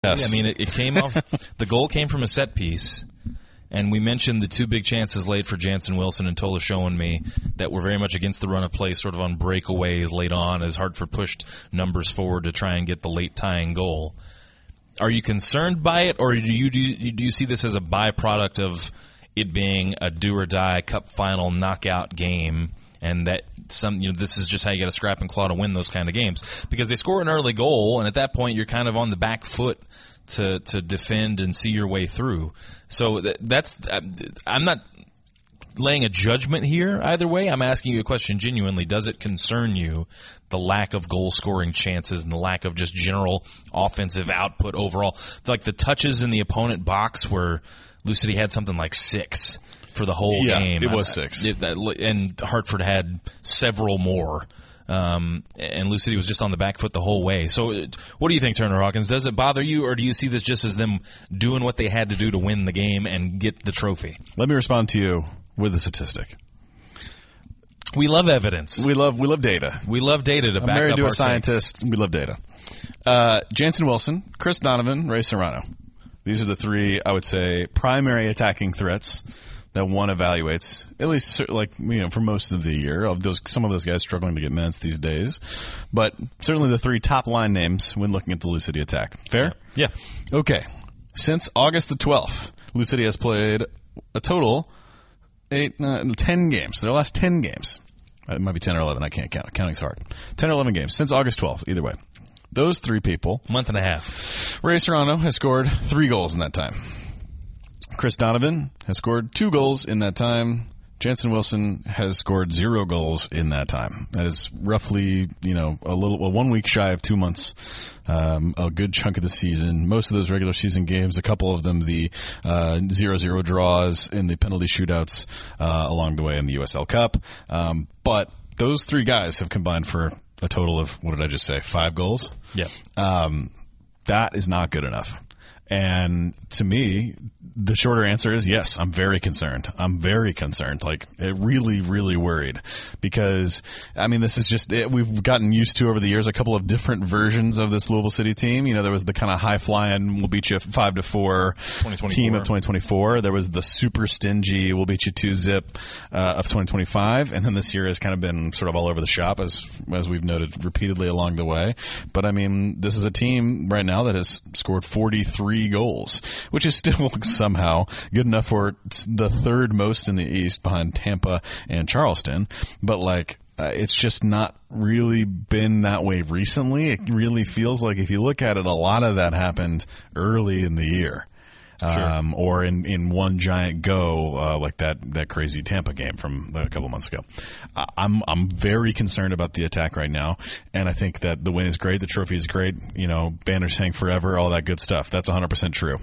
Yes. I mean, it came off. The goal came from a set piece, and we mentioned the two big chances late for Jansen Wilson and Tola showing me that were very much against the run of play, sort of on breakaways late on as Hartford pushed numbers forward to try and get the late tying goal. Are you concerned by it, or do you see this as a byproduct of it being a do-or-die cup final knockout game, and that this is just how you got to scrap and claw to win those kind of games? Because they score an early goal, and at that point you're kind of on the back foot to defend and see your way through. So I'm not laying a judgment here either way. I'm asking you a question genuinely. Does it concern you, the lack of goal-scoring chances and the lack of just general offensive output overall? Like the touches in the opponent box where Lou City had something like 6 for the whole game. It was 6. And Hartford had several more. And Lou City was just on the back foot the whole way. So what do you think, Turner Hawkins? Does it bother you, or do you see this just as them doing what they had to do to win the game and get the trophy? Let me respond to you with a statistic. We love evidence. We love data. We love data to back up our I'm married to a case. scientist. We love data. Jansen Wilson, Chris Donovan, Ray Serrano. These are the 3, I would say, primary attacking threats that one evaluates, at least for most of the year. Some of those guys struggling to get minutes these days, but certainly the 3 top line names when looking at the Lou City attack. Fair? Yeah. Okay. Since August the 12th, Lou City has played a total 10 games. Their last 10 games. It might be 10 or 11. I can't count. Counting's hard. 10 or 11 games since August 12th. Either way. Those 3 people. Month and a half. Ray Serrano has scored 3 goals in that time. Chris Donovan has scored 2 goals in that time. Jansen Wilson has scored 0 goals in that time. That is roughly, 1 week shy of 2 months. A good chunk of the season. Most of those regular season games, a couple of them the 0-0 draws in the penalty shootouts along the way in the USL Cup. But those 3 guys have combined for a total of, what did I just say, 5 goals? Yeah. That is not good enough. And to me, the shorter answer is yes, I'm very concerned. I'm very concerned. Really, really worried. Because, this is just, we've gotten used to over the years a couple of different versions of this Louisville City team. There was the kind of high-flying, we'll beat you 5-4 team of 2024. There was the super stingy, we'll beat you 2-zip of 2025. And then this year has kind of been sort of all over the shop, as we've noted repeatedly along the way. But, this is a team right now that has scored 43 goals, which is still somehow good enough for the 3rd most in the East behind Tampa and Charleston. But it's just not really been that way recently. It really feels like if you look at it, a lot of that happened early in the year. Sure. Or in one giant go, like that crazy Tampa game from a couple months ago. I'm very concerned about the attack right now, and I think that the win is great, the trophy is great, banners hang forever, all that good stuff. That's 100% true.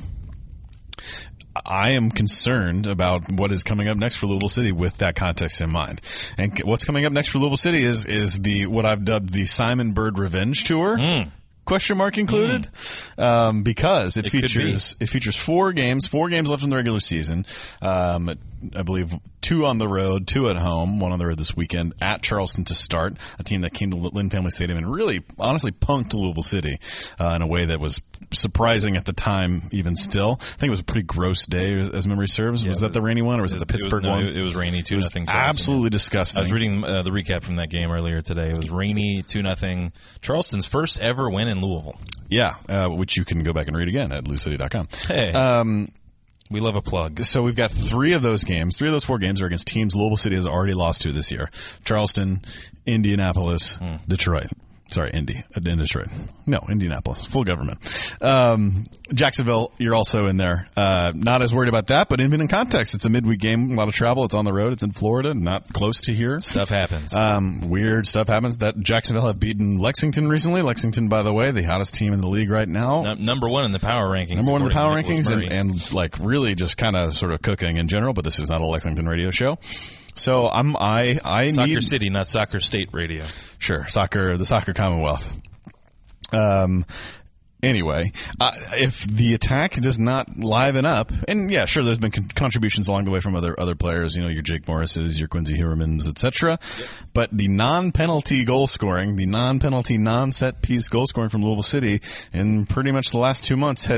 I am concerned about what is coming up next for Louisville City with that context in mind. And what's coming up next for Louisville City is what I've dubbed the Simon Bird Revenge Tour. Question mark included, because it features 4 games left in the regular season. I believe 2 on the road, 2 at home, 1 on the road this weekend at Charleston to start, a team that came to Lynn Family Stadium and really, honestly, punked Louisville City in a way that was surprising at the time, even still. I think it was a pretty gross day, as memory serves. Was that the rainy one, or was it the Pittsburgh one? It was rainy, 2-0. Absolutely disgusting. I was reading the recap from that game earlier today. It was rainy, 2-0. Charleston's first ever win in Louisville. Yeah, which you can go back and read again at loucity.com. Hey. We love a plug. So we've got 3 of those games. 3 of those 4 games are against teams Louisville City has already lost to this year. Charleston, Indianapolis, Detroit. Sorry, in Detroit. No, Indianapolis. Full government. Jacksonville, you're also in there. Not as worried about that, but even in context, it's a midweek game, a lot of travel. It's on the road. It's in Florida, not close to here. Stuff happens. Weird stuff happens. That Jacksonville have beaten Lexington recently. Lexington, by the way, the hottest team in the league right now. Number 1 in the power rankings. Number 1 in the power rankings, and really just kind of sort of cooking in general, but this is not a Lexington radio show. So I Soccer need City, not Soccer State radio. Sure, the Soccer Commonwealth. Anyway, if the attack does not liven up, and yeah, sure, there's been contributions along the way from other players, you know, your Jake Morrises, your Quincy Heuermans, etc. Yep. But the non-penalty goal scoring, the non-penalty, non-set piece goal scoring from Louisville City in pretty much the last 2 months